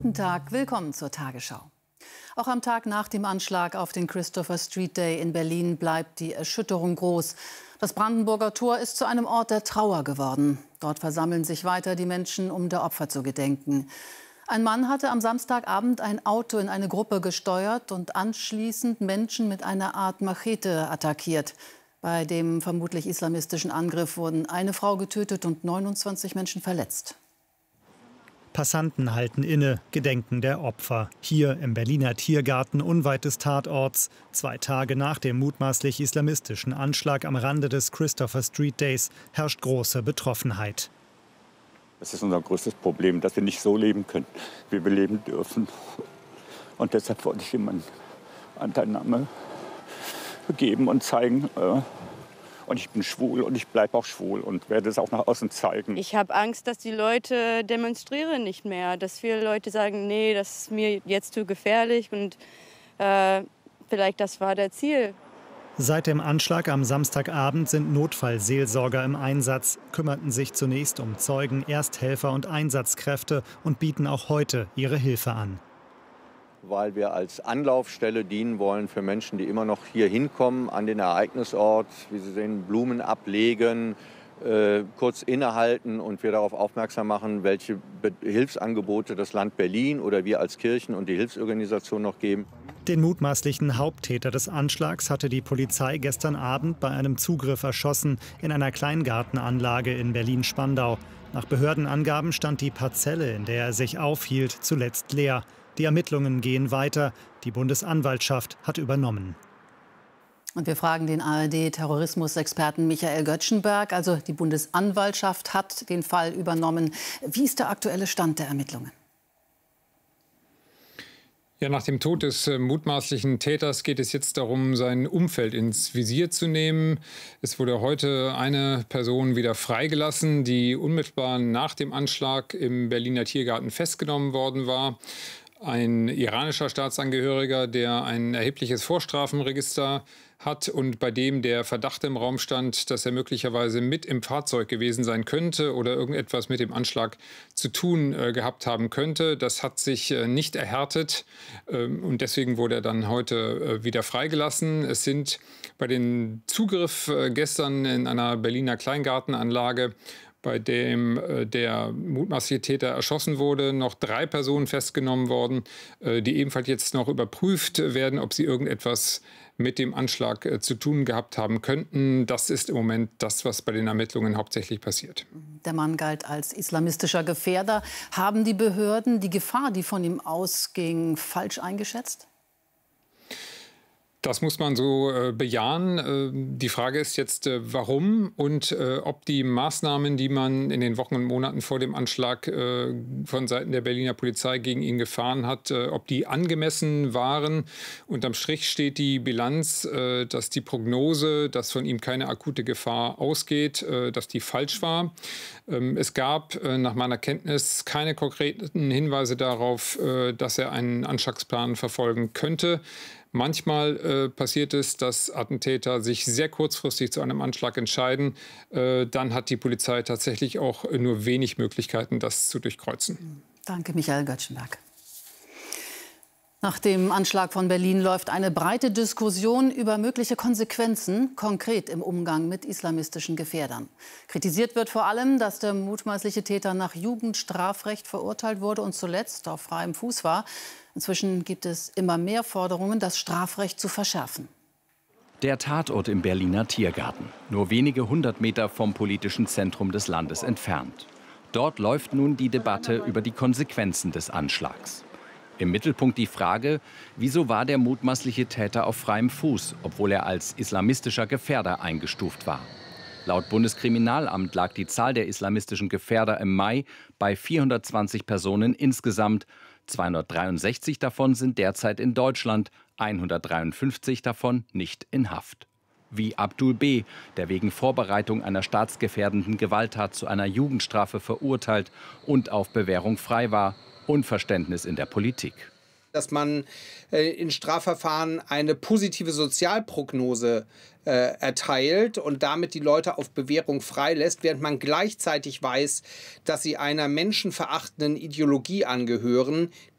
Guten Tag, willkommen zur Tagesschau. Auch am Tag nach dem Anschlag auf den Christopher Street Day in Berlin bleibt die Erschütterung groß. Das Brandenburger Tor ist zu einem Ort der Trauer geworden. Dort versammeln sich weiter die Menschen, um der Opfer zu gedenken. Ein Mann hatte am Samstagabend ein Auto in eine Gruppe gesteuert und anschließend Menschen mit einer Art Machete attackiert. Bei dem vermutlich islamistischen Angriff wurden eine Frau getötet und 29 Menschen verletzt. Passanten halten inne, gedenken der Opfer. Hier im Berliner Tiergarten unweit des Tatorts. 2 Tage nach dem mutmaßlich islamistischen Anschlag am Rande des Christopher Street Days herrscht große Betroffenheit. Das ist unser größtes Problem, dass wir nicht so leben können, wie wir leben dürfen. Und deshalb wollte ich ihm eine Anteilnahme geben und zeigen. Und ich bin schwul und ich bleibe auch schwul und werde es auch nach außen zeigen. Ich habe Angst, dass die Leute demonstrieren nicht mehr. Dass viele Leute sagen, nee, das ist mir jetzt zu gefährlich. Und vielleicht das war das Ziel. Seit dem Anschlag am Samstagabend sind Notfallseelsorger im Einsatz, kümmerten sich zunächst um Zeugen, Ersthelfer und Einsatzkräfte und bieten auch heute ihre Hilfe an. Weil wir als Anlaufstelle dienen wollen für Menschen, die immer noch hier hinkommen an den Ereignisort, wie Sie sehen, Blumen ablegen, kurz innehalten und wir darauf aufmerksam machen, welche Hilfsangebote das Land Berlin oder wir als Kirchen und die Hilfsorganisation noch geben. Den mutmaßlichen Haupttäter des Anschlags hatte die Polizei gestern Abend bei einem Zugriff erschossen in einer Kleingartenanlage in Berlin-Spandau. Nach Behördenangaben stand die Parzelle, in der er sich aufhielt, zuletzt leer. Die Ermittlungen gehen weiter. Die Bundesanwaltschaft hat übernommen. Und wir fragen den ARD-Terrorismusexperten Michael Göttschenberg. Also die Bundesanwaltschaft hat den Fall übernommen. Wie ist der aktuelle Stand der Ermittlungen? Ja, nach dem Tod des mutmaßlichen Täters geht es jetzt darum, sein Umfeld ins Visier zu nehmen. Es wurde heute eine Person wieder freigelassen, die unmittelbar nach dem Anschlag im Berliner Tiergarten festgenommen worden war. Ein iranischer Staatsangehöriger, der ein erhebliches Vorstrafenregister hat und bei dem der Verdacht im Raum stand, dass er möglicherweise mit im Fahrzeug gewesen sein könnte oder irgendetwas mit dem Anschlag zu tun gehabt haben könnte. Das hat sich nicht erhärtet und deswegen wurde er dann heute wieder freigelassen. Es sind bei dem Zugriff gestern in einer Berliner Kleingartenanlage, bei dem der mutmaßliche Täter erschossen wurde, noch 3 Personen festgenommen worden, die ebenfalls jetzt noch überprüft werden, ob sie irgendetwas mit dem Anschlag zu tun gehabt haben könnten. Das ist im Moment das, was bei den Ermittlungen hauptsächlich passiert. Der Mann galt als islamistischer Gefährder. Haben die Behörden die Gefahr, die von ihm ausging, falsch eingeschätzt? Das muss man so bejahen. Die Frage ist jetzt, warum und ob die Maßnahmen, die man in den Wochen und Monaten vor dem Anschlag von Seiten der Berliner Polizei gegen ihn gefahren hat, ob die angemessen waren. Unterm Strich steht die Bilanz, dass die Prognose, dass von ihm keine akute Gefahr ausgeht, dass die falsch war. Es gab nach meiner Kenntnis keine konkreten Hinweise darauf, dass er einen Anschlagsplan verfolgen könnte. Manchmal passiert es, dass Attentäter sich sehr kurzfristig zu einem Anschlag entscheiden. Dann hat die Polizei tatsächlich auch nur wenig Möglichkeiten, das zu durchkreuzen. Danke, Michael Göttschenberg. Nach dem Anschlag von Berlin läuft eine breite Diskussion über mögliche Konsequenzen, konkret im Umgang mit islamistischen Gefährdern. Kritisiert wird vor allem, dass der mutmaßliche Täter nach Jugendstrafrecht verurteilt wurde und zuletzt auf freiem Fuß war. Inzwischen gibt es immer mehr Forderungen, das Strafrecht zu verschärfen. Der Tatort im Berliner Tiergarten, nur wenige 100 Meter vom politischen Zentrum des Landes entfernt. Dort läuft nun die Debatte über die Konsequenzen des Anschlags. Im Mittelpunkt die Frage, wieso war der mutmaßliche Täter auf freiem Fuß, obwohl er als islamistischer Gefährder eingestuft war. Laut Bundeskriminalamt lag die Zahl der islamistischen Gefährder im Mai bei 420 Personen insgesamt. 263 davon sind derzeit in Deutschland, 153 davon nicht in Haft. Wie Abdul B., der wegen Vorbereitung einer staatsgefährdenden Gewalttat zu einer Jugendstrafe verurteilt und auf Bewährung frei war. Unverständnis in der Politik. Dass man in Strafverfahren eine positive Sozialprognose erteilt und damit die Leute auf Bewährung freilässt, während man gleichzeitig weiß, dass sie einer menschenverachtenden Ideologie angehören,